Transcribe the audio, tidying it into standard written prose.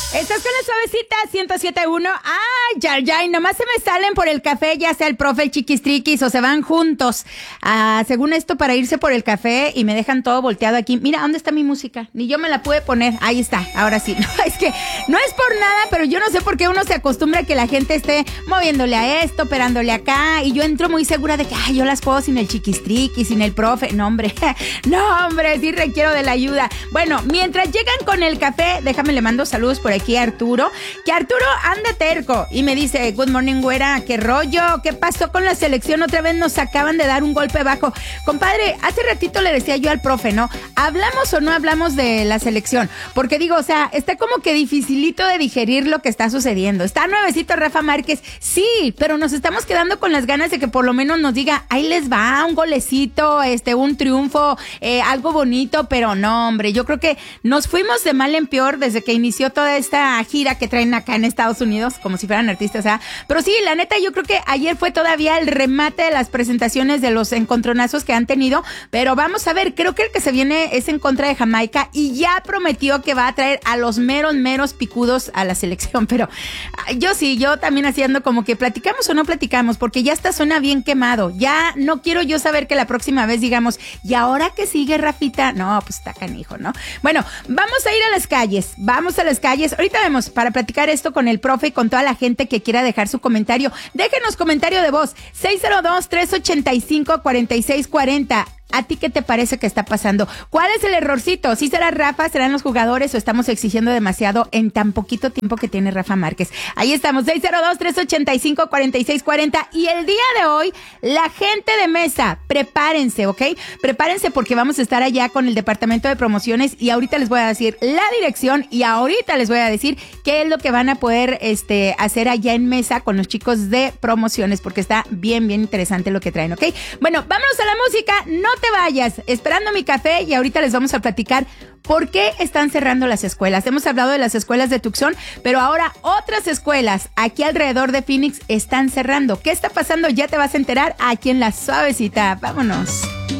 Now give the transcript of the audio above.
Estás con la suavecita 107.1. Ay, ya, nomás se me salen por el café, ya sea el profe, el chiquistriquis, o se van juntos. Según esto, para irse por el café y me dejan todo volteado aquí. Mira, ¿dónde está mi música? Ni yo me la pude poner. Ahí está, ahora sí. No, es que no es por nada, pero yo no sé por qué uno se acostumbra a que la gente esté moviéndole a esto, operándole acá. Y yo entro muy segura de que, yo las puedo sin el chiquistriquis, sin el profe. No, hombre, sí requiero de la ayuda. Bueno, mientras llegan con el café, déjame le mando saludos por aquí a Arturo, que Arturo anda terco y me dice: good morning, güera, ¿qué rollo? ¿Qué pasó con la selección? Otra vez nos acaban de dar un golpe bajo. Compadre, hace ratito le decía yo al profe, ¿no? ¿Hablamos o no hablamos de la selección? Porque digo, o sea, está como que dificilito de digerir lo que está sucediendo. Está nuevecito Rafa Márquez, sí, pero nos estamos quedando con las ganas de que por lo menos nos diga, ahí les va, un golecito, un triunfo, algo bonito, pero no, hombre, yo creo que nos fuimos de mal en peor desde que inició toda esta gira que traen acá en Estados Unidos, como si fueran artistas, pero sí, la neta, yo creo que ayer fue todavía el remate de las presentaciones de los encontronazos que han tenido, pero vamos a ver, creo que el que se viene es en contra de Jamaica y ya prometió que va a traer a los meros picudos a la selección, pero yo también haciendo como que platicamos o no platicamos, porque ya hasta suena bien quemado, ya no quiero yo saber que la próxima vez digamos, ¿y ahora qué sigue, Rafita? No, pues está canijo, ¿no? Bueno, vamos a ir a las calles, ahorita vemos para platicar esto con el profe y con toda la gente que quiera dejar su comentario. Déjenos comentario de voz, 602-385-4640. ¿A ti qué te parece que está pasando? ¿Cuál es el errorcito? ¿Sí será Rafa? ¿Serán los jugadores? ¿O estamos exigiendo demasiado en tan poquito tiempo que tiene Rafa Márquez? Ahí estamos, 602-385-4640. Y el día de hoy, la gente de mesa, prepárense, ¿ok? Prepárense porque vamos a estar allá con el departamento de promociones y ahorita les voy a decir la dirección y ahorita les voy a decir qué es lo que van a poder hacer allá en mesa con los chicos de promociones, porque está bien interesante lo que traen, ¿ok? Bueno, vámonos a la música. No te vayas, esperando mi café y ahorita les vamos a platicar por qué están cerrando las escuelas. Hemos hablado de las escuelas de Tucson, pero ahora otras escuelas aquí alrededor de Phoenix están cerrando. ¿Qué está pasando? Ya te vas a enterar aquí en La Suavecita. Vámonos.